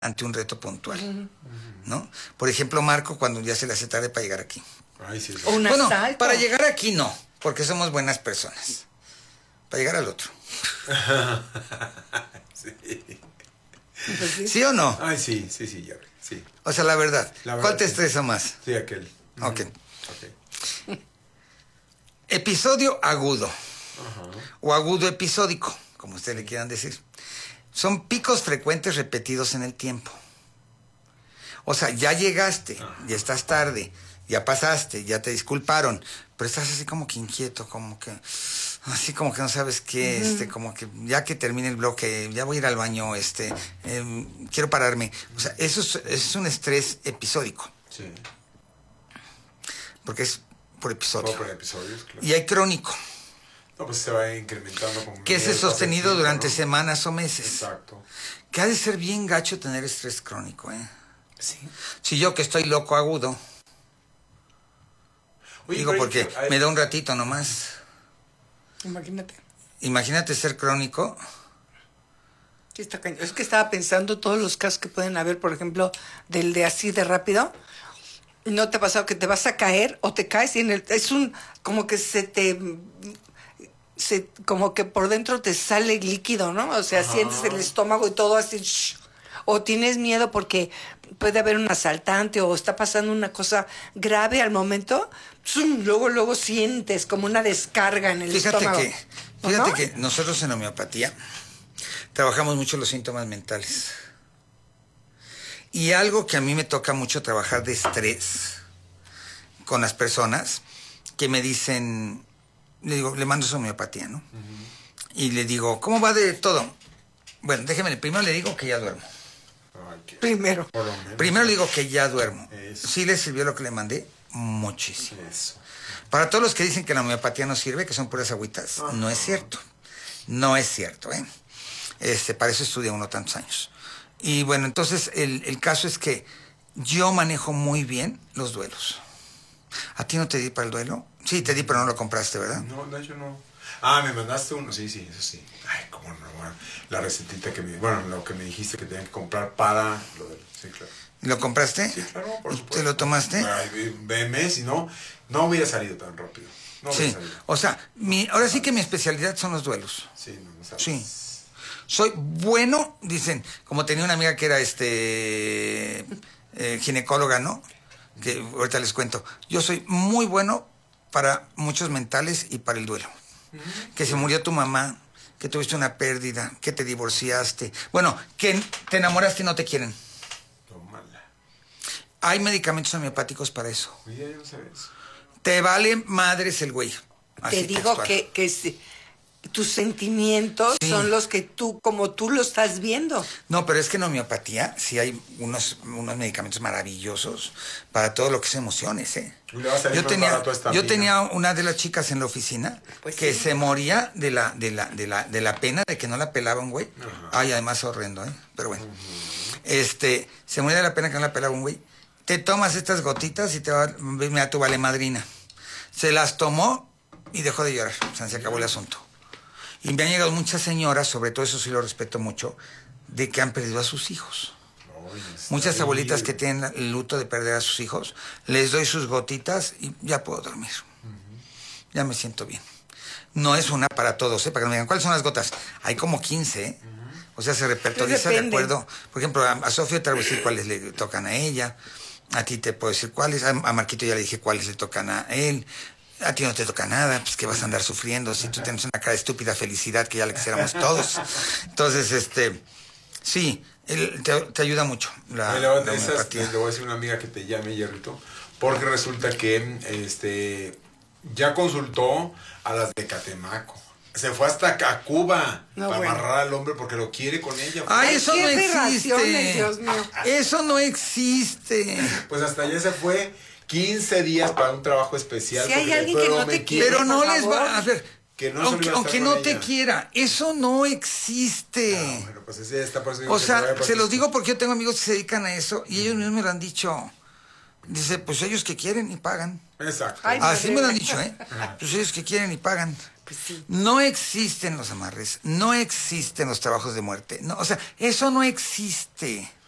ante un reto puntual, ¿no? Por ejemplo, Marco, cuando ya se le hace tarde para llegar aquí. Ay, sí, sí. Un Bueno, asalto. para llegar aquí no, porque somos buenas personas. Para llegar al otro. Sí. Pues sí. ¿Sí o no? Ay, sí, ya. Sí. O sea, la verdad, La verdad, ¿cuál te sí. estresa más? Sí, aquel. Ok. Ok. Episodio agudo. Ajá. O agudo episódico, como ustedes le quieran decir. Son picos frecuentes repetidos en el tiempo. O sea, ya llegaste, ya estás tarde, ya pasaste, ya te disculparon, pero estás así como que inquieto, como que así como que no sabes qué, como que ya que termine el bloque, ya voy a ir al baño, quiero pararme. O sea, eso es un estrés episódico, Sí. porque es por episodio. Todo por episodios, claro. Y hay crónico, No, pues se va incrementando con que es medida que pasa el sostenido tiempo, durante ¿no? semanas o meses. Exacto. Que ha de ser bien gacho tener estrés crónico, ¿eh? Sí. Si yo que estoy loco agudo, Oye, digo pero porque me da un ratito nomás. Imagínate. Imagínate ser crónico. Sí, está cañón. Es que estaba pensando todos los casos que pueden haber, por ejemplo, del de así de rápido. ¿No te ha pasado que te vas a caer o te caes y es un como que como que por dentro te sale líquido, ¿no? O sea, sientes el estómago y todo así. O tienes miedo porque puede haber un asaltante o está pasando una cosa grave al momento. Luego sientes como una descarga en el estómago. Fíjate ¿No? que nosotros en homeopatía trabajamos mucho los síntomas mentales. Y algo que a mí me toca mucho trabajar de estrés con las personas que me dicen, le mando su homeopatía, ¿no? Y le digo, ¿cómo va de todo? Bueno, déjeme, primero le digo que ya duermo. Ay, qué- Primero. por lo menos. Primero le digo que ya duermo. Eso. ¿Sí le sirvió lo que le mandé? Muchísimo. Eso. Para todos los que dicen que la homeopatía no sirve, que son puras agüitas, no es cierto. No es cierto, ¿eh? Para eso estudia uno tantos años. Y bueno, entonces el caso es que yo manejo muy bien los duelos. ¿A ti no te di para el duelo? Sí, te di, pero no lo compraste, ¿verdad? No, de hecho no. Ah, me mandaste uno. Sí, eso sí. Ay, cómo no. Bueno, la recetita que lo que me dijiste que tenía que comprar para lo del... Sí, claro. ¿Lo compraste? Sí, claro, por supuesto. ¿Te lo tomaste? Ay, veme, si no hubiera salido tan rápido. No hubiera Sí. salido. O sea, ahora sí que mi especialidad son los duelos. Sí, no sabes. Sí. Soy bueno, dicen, como tenía una amiga que era ginecóloga, ¿no? Que ahorita les cuento. Yo soy muy bueno para muchos mentales y para el duelo. Que se murió tu mamá, que tuviste una pérdida, que te divorciaste. Bueno, que te enamoraste y no te quieren. Tómala. Hay medicamentos homeopáticos para eso. Mira, yo no sabía eso. Te vale madres el güey. Así Te digo textual. que tus sentimientos Sí. son los que como tú lo estás viendo. No, pero es que en homeopatía sí hay unos medicamentos maravillosos para todo lo que es emociones, ¿eh? Y le va a salir más barato a esta yo mina. tenía una de las chicas en la oficina Pues que sí. se moría de la pena de que no la pelaban, güey. Ajá. Ay, además horrendo, ¿eh? Pero bueno. Se moría de la pena que no la pelaban, güey. Te tomas estas gotitas y me da tu vale madrina. Se las tomó y dejó de llorar. O sea, se acabó el asunto. Y me han llegado muchas señoras, sobre todo eso sí lo respeto mucho, de que han perdido a sus hijos. Ay, está Muchas bien. abuelitas que tienen el luto de perder a sus hijos, les doy sus gotitas y ya puedo dormir. Ya me siento bien. No es una para todos, ¿eh? Para que me digan, ¿cuáles son las gotas? Hay como 15, ¿eh? O sea, se repertoriza de depende. acuerdo. Por ejemplo, a Sofía te voy a decir cuáles le tocan a ella. A ti te puedo decir cuáles. A Marquito ya le dije cuáles le tocan a él. A ti no te toca nada, pues que vas a andar sufriendo. Si tú tienes una cara de estúpida felicidad que ya le quisiéramos todos. Entonces, sí, te ayuda mucho la Le voy a homeopatía. decir a una amiga que te llame, Hierrito, porque resulta que ya consultó a las de Catemaco. Se fue hasta a Cuba No, para bueno. amarrar al hombre porque lo quiere con ella. ¡Ay, eso qué no aberraciones, existe! Dios mío. Eso no existe. Pues hasta allá se fue 15 días para un trabajo especial. Si hay porque alguien que no te prometió quiere, Pero no por les favor. va a ver. que no Aunque, se iba a estar aunque con no ella. te quiera, eso no existe. Ah, bueno, pues ese está por eso digo O que se vaya sea, por se los sus- digo porque yo tengo amigos que se dedican a eso y ellos mismos me lo han dicho. Dice, pues ellos que quieren y pagan. Exacto. Ay, Así madre. me lo han dicho, ¿eh? Pues ellos que quieren y pagan. Pues sí. No existen los amarres, no existen los trabajos de muerte. No, o sea, eso no existe.